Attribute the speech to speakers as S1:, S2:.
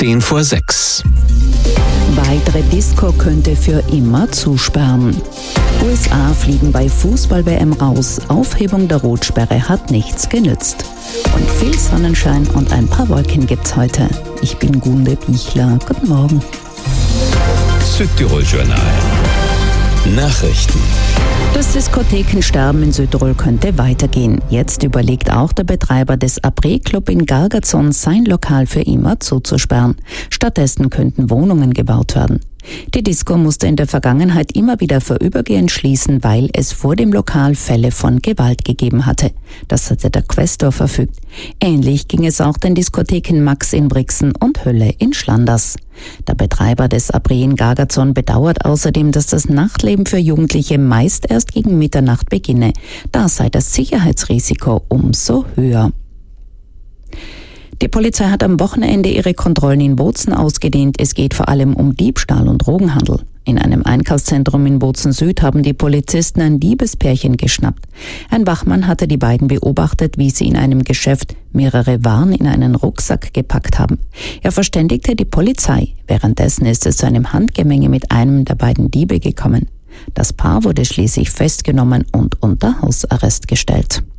S1: 5:10.
S2: Weitere Disco könnte für immer zusperren. USA fliegen bei Fußball-WM raus. Aufhebung der Rotsperre hat nichts genützt. Und viel Sonnenschein und ein paar Wolken gibt's heute. Ich bin Gunde Bichler. Guten Morgen.
S1: Südtirol Journal. Nachrichten.
S2: Das Diskothekensterben in Südtirol könnte weitergehen. Jetzt überlegt auch der Betreiber des Après-Club in Gargazon, sein Lokal für immer zuzusperren. Stattdessen könnten Wohnungen gebaut werden. Die Disco musste in der Vergangenheit immer wieder vorübergehend schließen, weil es vor dem Lokal Fälle von Gewalt gegeben hatte. Das hatte der Questor verfügt. Ähnlich ging es auch den Diskotheken Max in Brixen und Hölle in Schlanders. Der Betreiber des Après in Gargazon bedauert außerdem, dass das Nachtleben für Jugendliche meist erst gegen Mitternacht beginne. Da sei das Sicherheitsrisiko umso höher. Die Polizei hat am Wochenende ihre Kontrollen in Bozen ausgedehnt. Es geht vor allem um Diebstahl und Drogenhandel. In einem Einkaufszentrum in Bozen Süd haben die Polizisten ein Diebespärchen geschnappt. Ein Wachmann hatte die beiden beobachtet, wie sie in einem Geschäft mehrere Waren in einen Rucksack gepackt haben. Er verständigte die Polizei. Währenddessen ist es zu einem Handgemenge mit einem der beiden Diebe gekommen. Das Paar wurde schließlich festgenommen und unter Hausarrest gestellt.